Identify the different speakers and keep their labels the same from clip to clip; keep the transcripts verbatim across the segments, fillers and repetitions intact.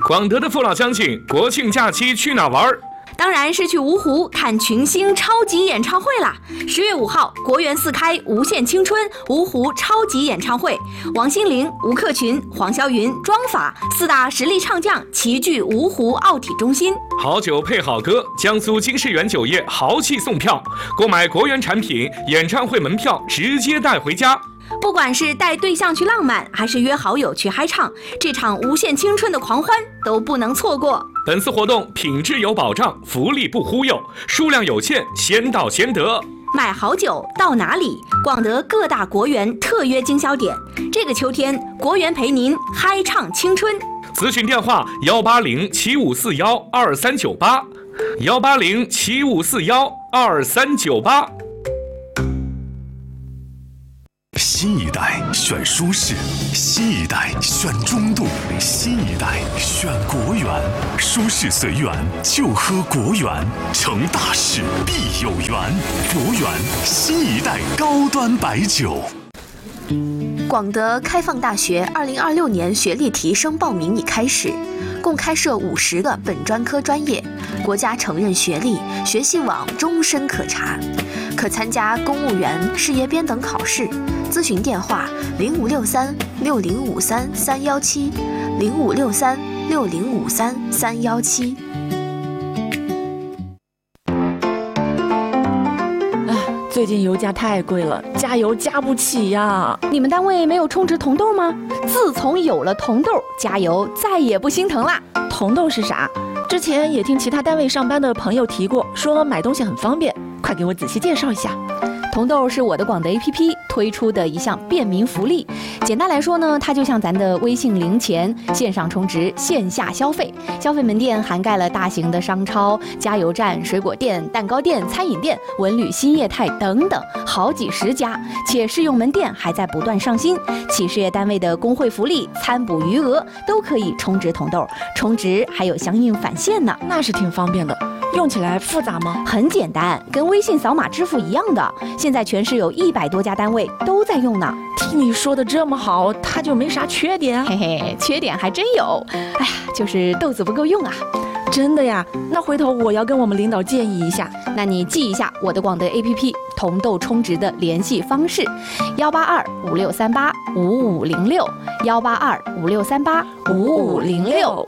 Speaker 1: 广德的父老乡亲，国庆假期去哪玩？
Speaker 2: 当然是去芜湖看群星超级演唱会啦！十月五号，国园四开无限青春芜湖超级演唱会，王心凌、吴克群、黄霄云、庄法四大实力唱将齐聚芜湖奥体中心。
Speaker 1: 好酒配好歌，江苏金世园酒业豪气送票，购买国园产品，演唱会门票直接带回家。
Speaker 2: 不管是带对象去浪漫，还是约好友去嗨唱，这场无限青春的狂欢都不能错过。
Speaker 1: 本次活动品质有保障，福利不忽悠，数量有限，先到先得。
Speaker 2: 买好酒到哪里？广德各大国园特约经销点。这个秋天，国园陪您嗨唱青春。
Speaker 1: 咨询电话：幺八零七五四幺二三九八，幺八零七五四幺二三九八。
Speaker 3: 新一代选舒适，新一代选中度，新一代选国园。舒适随缘，就喝国园。成大事必有缘，国园新一代高端白酒。
Speaker 4: 广德开放大学二零二六年学历提升报名已开始，共开设五十个本专科专业，国家承认学历，学信网终身可查，可参加公务员、事业编等考试。咨询电话：零五六三六零五三三幺七，零五六三六零五三三幺七。
Speaker 5: 最近油价太贵了，加油加不起呀！
Speaker 2: 你们单位没有充值铜豆吗？自从有了铜豆，加油再也不心疼啦。
Speaker 5: 铜豆是啥？之前也听其他单位上班的朋友提过，说买东西很方便，快给我仔细介绍一下。
Speaker 2: 铜豆是我的广德 A P P 推出的一项便民福利。简单来说呢，它就像咱的微信零钱，线上充值，线下消费。消费门店涵盖了大型的商超、加油站、水果店、蛋糕店、餐饮店、文旅新业态等等，好几十家。且试用门店还在不断上新，企事业单位的工会福利、餐补余额都可以充值铜豆，充值还有相应返现呢。
Speaker 5: 那是挺方便的。用起来复杂吗？
Speaker 2: 很简单，跟微信扫码支付一样的。现在全市有一百多家单位都在用呢。
Speaker 5: 听你说的这么好，它就没啥缺点啊？
Speaker 2: 嘿嘿，缺点还真有。哎呀，就是豆子不够用啊。
Speaker 5: 真的呀？那回头我要跟我们领导建议一下。
Speaker 2: 那你记一下我的广德 A P P 铜豆充值的联系方式：幺八二五六三八五五零六，幺八二五六三八五五零六。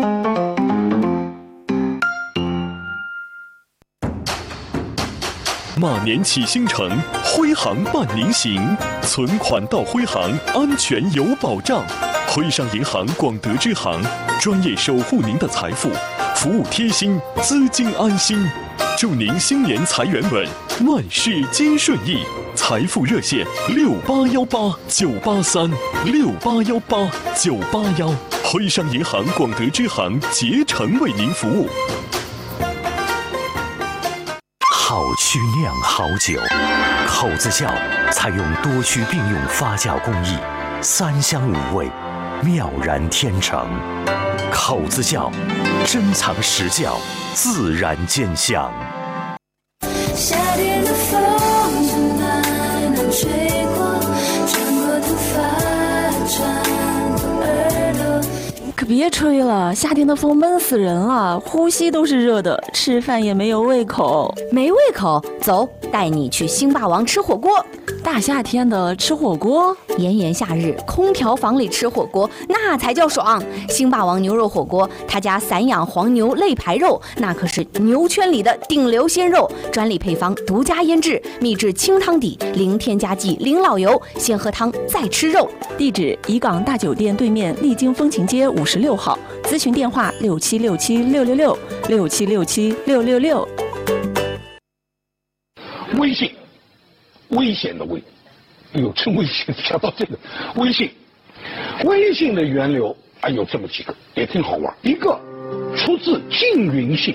Speaker 3: 马年启星城，徽行伴您行，存款到徽行，安全有保障。徽商银行广德支行，专业守护您的财富，服务贴心，资金安心。祝您新年财源稳，万事皆顺意。财富热线：六八幺八九八三，六八幺八九八幺。徽商银行广德支行竭诚为您服务。好区酿好酒，口子窖采用多区并用发酵工艺，三香五味，妙然天成。口子窖珍藏实窖，自然兼香。
Speaker 6: 夏天的风从南南吹过，穿过头发，穿过耳朵。
Speaker 5: 可别吹了，夏天的风闷死人了，呼吸都是热的，吃饭也没有胃口。
Speaker 2: 没胃口，走，带你去星霸王吃火锅。
Speaker 5: 大夏天的吃火锅，
Speaker 2: 炎炎夏日，空调房里吃火锅那才叫爽。星霸王牛肉火锅，他家散养黄牛肋排肉，那可是牛圈里的顶流鲜肉，专利配方，独家腌制，秘制清汤底，零添加剂，零老油，先喝汤再吃肉。
Speaker 5: 地址：怡港大酒店对面丽晶风情街五十六号，咨询电话：六七六七六六六六七六七六六六。
Speaker 7: 微信。危险的危，哎呦，真危险！想到这个微信，微信的源流啊有这么几个，也挺好玩。一个出自缙云信，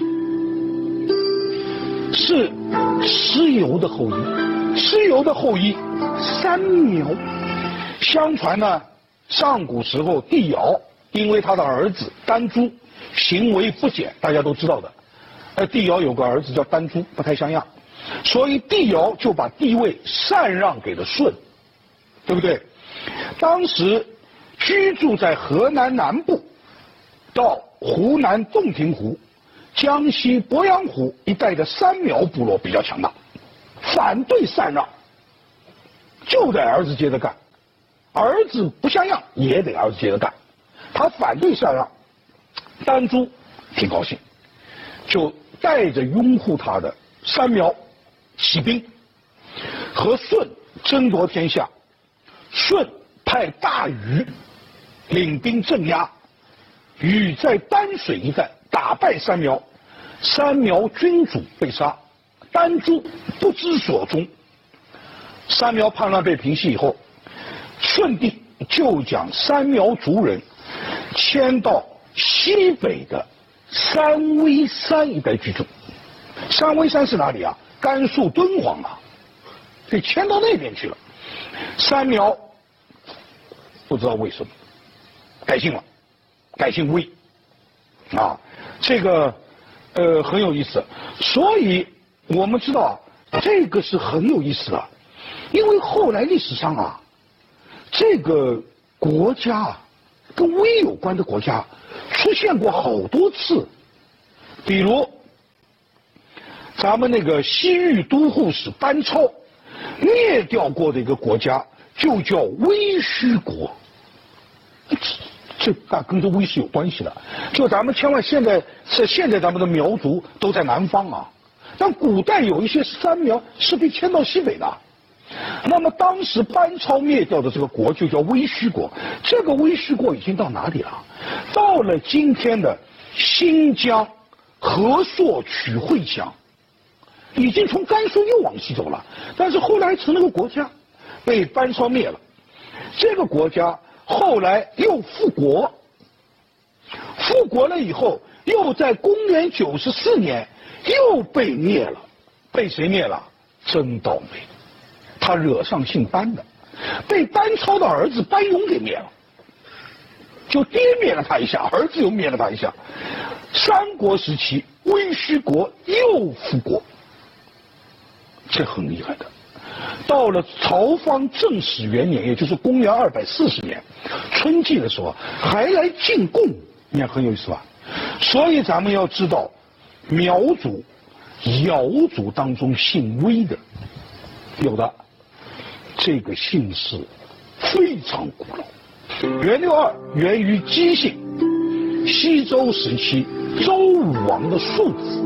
Speaker 7: 是蚩尤的后裔，蚩尤的后裔三苗。相传呢，上古时候帝尧因为他的儿子丹朱行为不检，大家都知道的。呃，帝尧有个儿子叫丹朱，不太像样。所以帝尧就把地位禅让给了舜，对不对？当时居住在河南南部到湖南洞庭湖、江西鄱阳湖一带的三苗部落比较强大，反对禅让，就得儿子接着干，儿子不像样也得儿子接着干，他反对禅让。丹朱挺高兴，就带着拥护他的三苗起兵，和舜争夺天下。舜派大禹领兵镇压，禹在丹水一带打败三苗，三苗君主被杀，丹朱不知所终。三苗叛乱被平息以后，舜帝就将三苗族人迁到西北的三危山一带居住。三危山是哪里啊？甘肃敦煌啊，给迁到那边去了。三苗不知道为什么改姓了，改姓魏啊，这个呃很有意思。所以我们知道这个是很有意思的，因为后来历史上啊，这个国家啊跟魏有关的国家出现过好多次，比如咱们那个西域都护使班超灭掉过的一个国家就叫威虚国，这大跟这威是有关系的。就咱们千万现在是现在咱们的苗族都在南方啊，但古代有一些三苗是被迁到西北的。那么当时班超灭掉的这个国就叫威虚国，这个威虚国已经到哪里了？到了今天的新疆和硕曲会乡，已经从甘肃又往西走了，但是后来成了个国家，被班超灭了。这个国家后来又复国，复国了以后，又在公元九十四年又被灭了。被谁灭了？真倒霉，他惹上姓班的，被班超的儿子班勇给灭了。就爹灭了他一下，儿子又灭了他一下。三国时期，威虚国又复国，这很厉害的。到了朝方正始元年，也就是公元二百四十年春季的时候，还来进贡，你看很有意思吧？所以咱们要知道，苗族、瑶族当中姓威的，有的这个姓氏非常古老。元六二源于姬姓，西周时期周武王的庶子。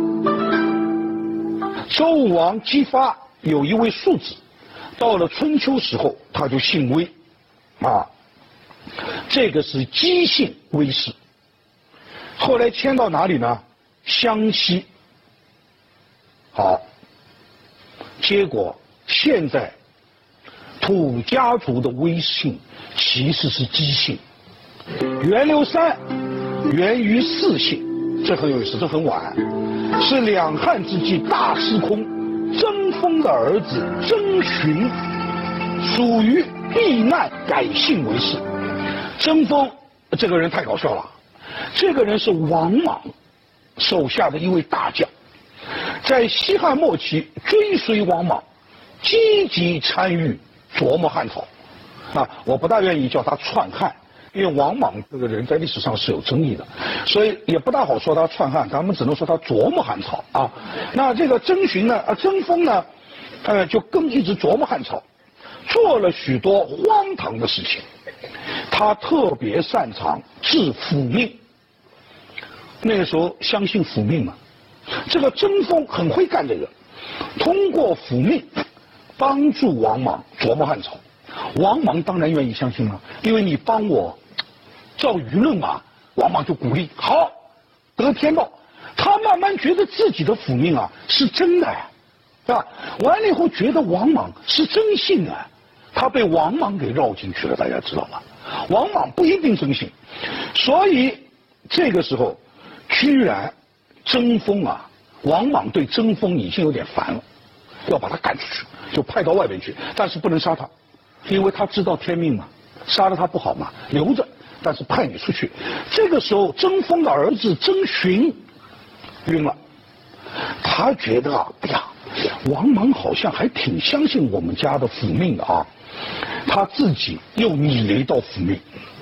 Speaker 7: 周武王姬发有一位庶子，到了春秋时候他就姓威，啊，这个是姬姓威氏。后来迁到哪里呢？湘西。好，结果现在土家族的威姓其实是姬姓。元六三源于姒姓，这很有意思，这很晚，是两汉之际大司空曾丰的儿子曾询，属于避难改姓为氏。曾丰这个人太搞笑了，这个人是王莽手下的一位大将，在西汉末期追随王莽，积极参与琢磨汉朝。啊，我不大愿意叫他篡汉，因为王莽这个人在历史上是有争议的，所以也不大好说他篡汉，咱们只能说他琢磨汉朝啊。那这个曾询呢，呃，曾丰呢，呃，就更一直琢磨汉朝，做了许多荒唐的事情。他特别擅长治府命，那个时候相信府命嘛，这个曾丰很会干这个，通过府命帮助王莽琢磨汉朝。王莽当然愿意相信了，因为你帮我造舆论嘛，王莽就鼓励，好，得天道。他慢慢觉得自己的府命啊是真的，是吧？完了以后觉得王莽是真信啊，他被王莽给绕进去了，大家知道吧？王莽不一定真信，所以这个时候居然曾丰啊，王莽对曾丰已经有点烦了，要把他赶出去，就派到外边去，但是不能杀他。因为他知道天命嘛，杀了他不好嘛，留着，但是派你出去。这个时候，曾丰的儿子曾询晕了，他觉得啊，哎呀，王莽好像还挺相信我们家的府命的啊，他自己又拟了一道府命，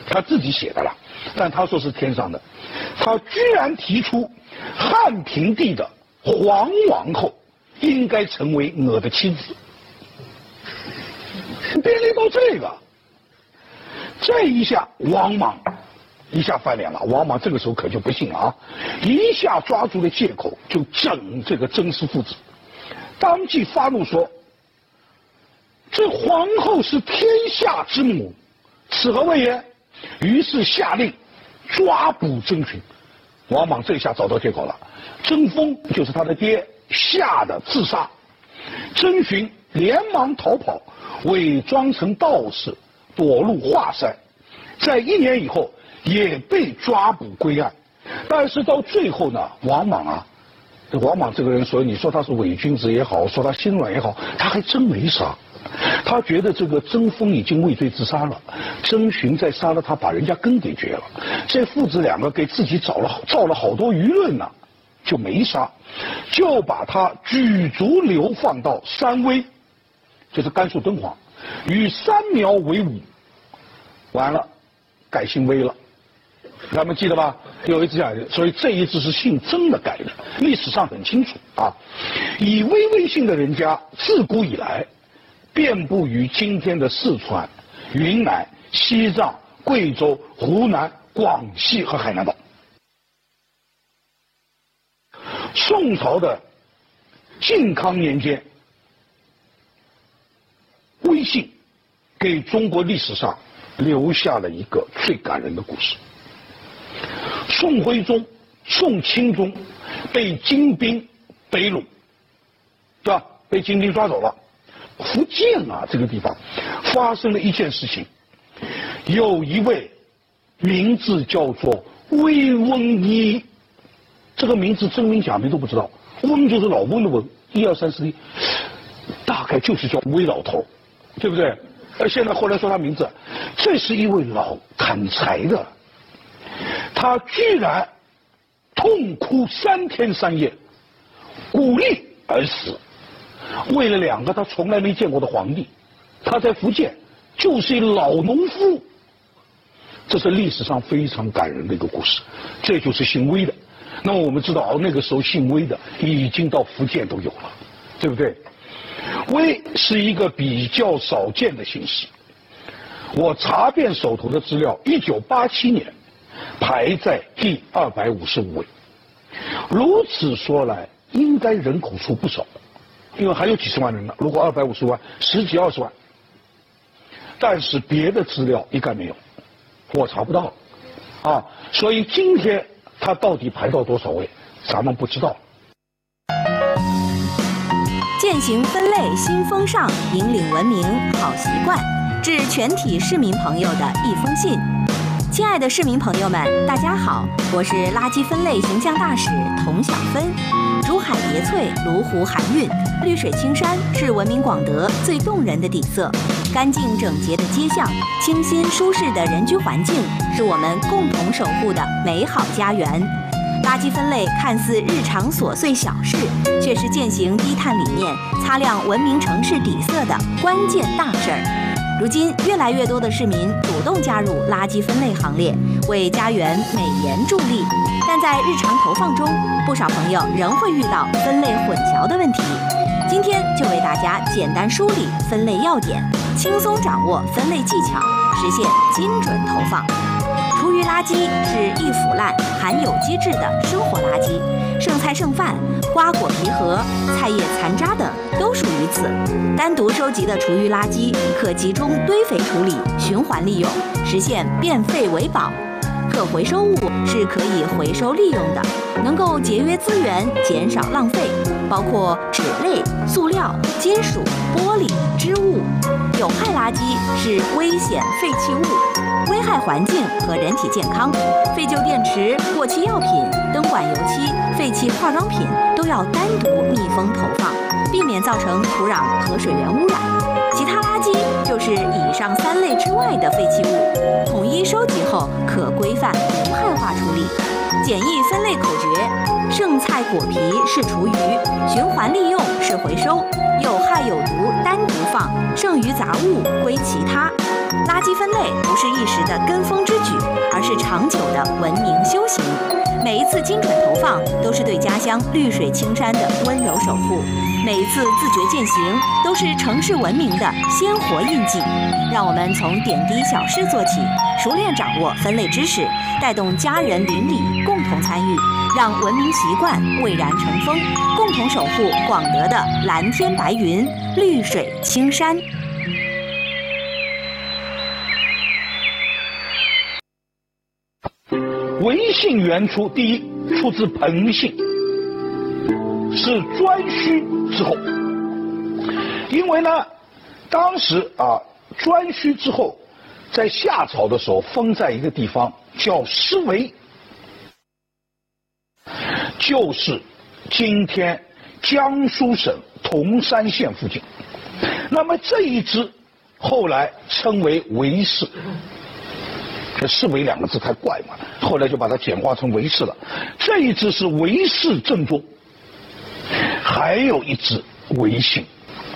Speaker 7: 他自己写的了，但他说是天上的。他居然提出汉平帝的黄王后应该成为我的妻子。编列到这个，这一下王莽一下翻脸了。王莽这个时候可就不信了啊，一下抓住了借口就整这个曾氏父子，当即发怒说：这皇后是天下之母，此何谓也？于是下令抓捕曾询。王莽这下找到借口了，曾丰就是他的爹，吓得自杀。曾询连忙逃跑，伪装成道士躲入华山，在一年以后也被抓捕归案。但是到最后呢，王莽啊，王莽这个人，所以你说他是伪君子也好，说他心软也好，他还真没杀。他觉得这个曾丰已经畏罪自杀了，曾询再杀了他，把人家根给绝了。这父子两个给自己找了造了好多舆论呢，就没杀，就把他举族流放到山威，就是甘肃敦煌，与三苗为伍。完了，改姓威了。咱们记得吧？有一次讲，所以这一次是姓曾的改的，历史上很清楚啊。以威为姓的人家，自古以来遍布于今天的四川、云南、西藏、贵州、湖南、广西和海南岛。宋朝的靖康年间，威姓给中国历史上留下了一个最感人的故事。宋徽宗、宋钦宗被金兵北虏，对吧？被金兵抓走了。福建啊，这个地方发生了一件事情，有一位名字叫做威翁一，这个名字真名假名都不知道，翁就是老翁的翁，一二三四一，大概就是叫威老头，对不对？呃，现在后来说他名字，这是一位老砍柴的，他居然痛哭三天三夜，鼓励而死。为了两个他从来没见过的皇帝，他在福建就是一老农夫。这是历史上非常感人的一个故事，这就是姓威的。那么我们知道，哦，那个时候姓威的已经到福建都有了，对不对？威是一个比较少见的姓氏，我查遍手头的资料，一九八七年排在第二百五十五位。如此说来，应该人口数不少。因为还有几十万人呢，如果二百五十万，十几二十万，但是别的资料一概没有，我查不到，啊，所以今天他到底排到多少位，咱们不知道。
Speaker 8: 践行分类新风尚，引领文明好习惯，致全体市民朋友的一封信。亲爱的市民朋友们，大家好，我是垃圾分类形象大使童小芬。竹海叠翠，芦湖含韵，绿水青山是文明广德最动人的底色。干净整洁的街巷，清新舒适的人居环境，是我们共同守护的美好家园。垃圾分类看似日常琐碎小事，却是践行低碳理念、擦亮文明城市底色的关键大事儿。如今，越来越多的市民主动加入垃圾分类行列，为家园美颜助力。但在日常投放中，不少朋友仍会遇到分类混淆的问题。今天就为大家简单梳理分类要点，轻松掌握分类技巧，实现精准投放。厨余垃圾是易腐烂、含有机质的生活垃圾，剩菜剩饭、瓜果皮核、菜叶残渣等都属于此。单独收集的厨余垃圾可集中堆肥处理、循环利用，实现变废为宝。可回收物是可以回收利用的，能够节约资源，减少浪费，包括纸类、塑料、金属、玻璃、织物。有害垃圾是危险废弃物，危害环境和人体健康。废旧电池、过期药品、灯管油漆、废弃化妆品都要单独密封投放，避免造成土壤和水源污染。其他垃圾就是以上三类之外的废弃物，统一收集后可规范无害化处理。简易分类口诀：剩菜果皮是厨余，循环利用是回收，有害有毒单独放，剩余杂物归其他。 垃圾分类不是一时的跟风之举，而是长久的文明修行。每一次精准投放，都是对家乡绿水青山的温柔守护；每一次自觉践行，都是城市文明的鲜活印记。让我们从点滴小事做起，熟练掌握分类知识，带动家人邻里共同参与，让文明习惯蔚然成风，共同守护广德的蓝天白云、绿水青山。
Speaker 7: 维姓原出，第一出自彭姓，是颛顼之后。因为呢，当时啊，颛顼之后在夏朝的时候封在一个地方叫施维，就是今天江苏省铜山县附近。那么这一支后来称为韦氏。这氏韦两个字太怪嘛，后来就把它简化成韦氏了。这一支是韦氏正宗，还有一支韦姓，